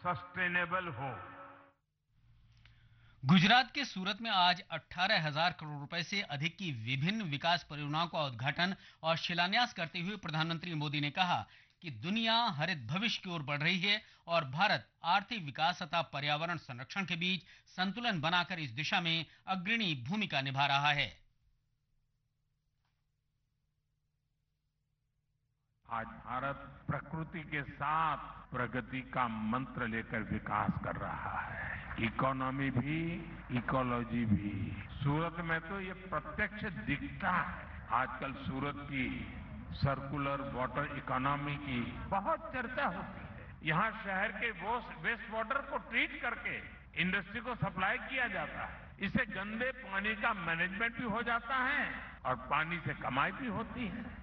Sustainable हो। गुजरात के सूरत में आज 18,000 करोड़ रुपए से अधिक की विभिन्न विकास परियोजनाओं का उद्घाटन और शिलान्यास करते हुए प्रधानमंत्री मोदी ने कहा कि दुनिया हरित भविष्य की ओर बढ़ रही है और भारत आर्थिक विकास तथा पर्यावरण संरक्षण के बीच संतुलन बनाकर इस दिशा में अग्रणी भूमिका निभा रहा है। आज भारत प्रकृति के साथ प्रगति का मंत्र लेकर विकास कर रहा है। इकोनॉमी भी, इकोलॉजी भी। सूरत में तो ये प्रत्यक्ष दिखता है। आजकल सूरत की सर्कुलर वाटर इकोनॉमी की बहुत चर्चा होती है। यहाँ शहर के वेस्ट वाटर को ट्रीट करके इंडस्ट्री को सप्लाई किया जाता है। इससे गंदे पानी का मैनेजमेंट भी हो जाता है और पानी से कमाई भी होती है।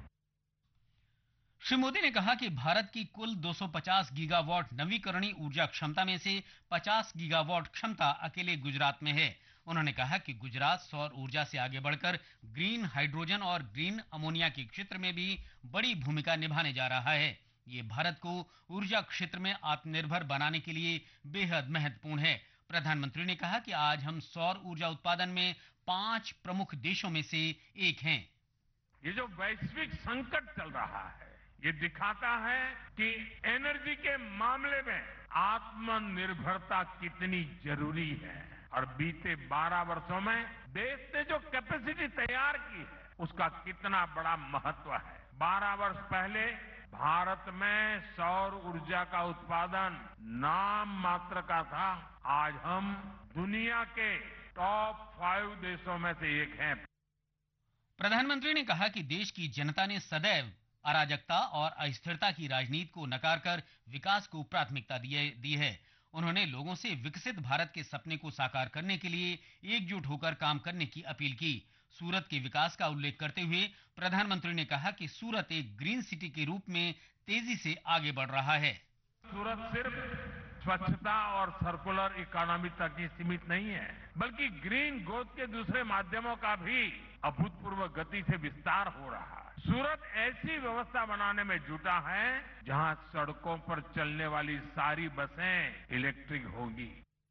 श्री मोदी ने कहा कि भारत की कुल 250 गीगावाट नवीकरणीय ऊर्जा क्षमता में से 50 गीगावाट क्षमता अकेले गुजरात में है। उन्होंने कहा कि गुजरात सौर ऊर्जा से आगे बढ़कर ग्रीन हाइड्रोजन और ग्रीन अमोनिया के क्षेत्र में भी बड़ी भूमिका निभाने जा रहा है। ये भारत को ऊर्जा क्षेत्र में आत्मनिर्भर बनाने के लिए बेहद महत्वपूर्ण है। प्रधानमंत्री ने कहा कि आज हम सौर ऊर्जा उत्पादन में 5 प्रमुख देशों में से एक हैं। ये जो वैश्विक संकट चल रहा है, ये दिखाता है कि एनर्जी के मामले में आत्मनिर्भरता कितनी जरूरी है। और बीते 12 वर्षों में देश ने जो कैपेसिटी तैयार की है, उसका कितना बड़ा महत्व है। 12 वर्ष पहले भारत में सौर ऊर्जा का उत्पादन नाम मात्र का था। आज हम दुनिया के टॉप 5 देशों में से एक हैं। प्रधानमंत्री ने कहा कि देश की जनता ने सदैव अराजकता और अस्थिरता की राजनीति को नकार कर विकास को प्राथमिकता दी है। उन्होंने लोगों से विकसित भारत के सपने को साकार करने के लिए एकजुट होकर काम करने की अपील की। सूरत के विकास का उल्लेख करते हुए प्रधानमंत्री ने कहा कि सूरत एक ग्रीन सिटी के रूप में तेजी से आगे बढ़ रहा है। सूरत सिर्फ स्वच्छता और सर्कुलर इकोनॉमी तक ही सीमित नहीं है, बल्कि ग्रीन ग्रोथ के दूसरे माध्यमों का भी अभूतपूर्व गति से विस्तार हो रहा है। सूरत ऐसी व्यवस्था बनाने में जुटा है जहां सड़कों पर चलने वाली सारी बसें इलेक्ट्रिक होगी।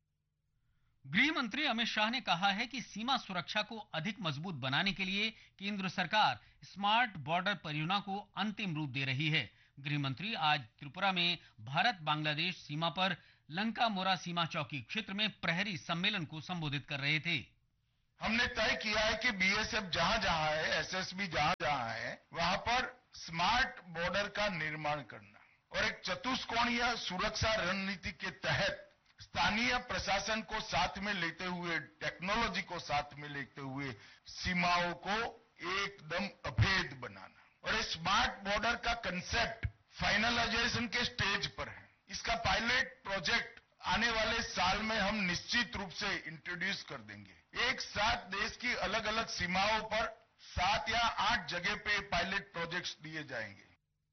गृह मंत्री अमित शाह ने कहा है कि सीमा सुरक्षा को अधिक मजबूत बनाने के लिए केंद्र सरकार स्मार्ट बॉर्डर परियोजना को अंतिम रूप दे रही है। गृह मंत्री आज त्रिपुरा में भारत बांग्लादेश सीमा पर लंका मोरा सीमा चौकी क्षेत्र में प्रहरी सम्मेलन को संबोधित कर रहे थे। हमने तय किया है कि बीएसएफ जहां जहां है, एसएसबी जहां जहां है, वहां पर स्मार्ट बॉर्डर का निर्माण करना और एक चतुष्कोणीय सुरक्षा रणनीति के तहत स्थानीय प्रशासन को साथ में लेते हुए, टेक्नोलॉजी को साथ में लेते हुए सीमाओं को एकदम अभेद बनाना। और ये स्मार्ट बॉर्डर का कंसेप्ट फाइनलाइजेशन के स्टेज पर है। इसका पायलट प्रोजेक्ट आने वाले साल में हम निश्चित रूप से इंट्रोड्यूस कर देंगे। एक साथ देश की अलग अलग सीमाओं पर 7 या 8 जगह पे पायलट प्रोजेक्ट्स दिए जाएंगे।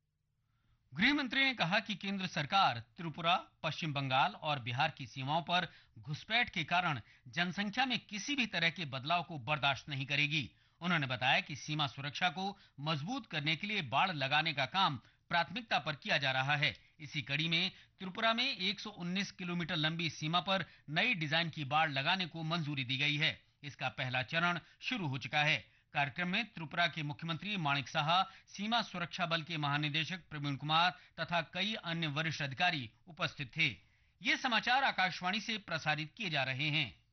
गृह मंत्री ने कहा कि केंद्र सरकार त्रिपुरा, पश्चिम बंगाल और बिहार की सीमाओं पर घुसपैठ के कारण जनसंख्या में किसी भी तरह के बदलाव को बर्दाश्त नहीं करेगी। उन्होंने बताया कि सीमा सुरक्षा को मजबूत करने के लिए बाड़ लगाने का काम प्राथमिकता पर किया जा रहा है। इसी कड़ी में त्रिपुरा में 119 किलोमीटर लंबी सीमा पर नई डिजाइन की बाड़ लगाने को मंजूरी दी गई है। इसका पहला चरण शुरू हो चुका है। कार्यक्रम में त्रिपुरा के मुख्यमंत्री माणिक साहा, सीमा सुरक्षा बल के महानिदेशक प्रवीण कुमार तथा कई अन्य वरिष्ठ अधिकारी उपस्थित थे। ये समाचार आकाशवाणी से प्रसारित किए जा रहे हैं।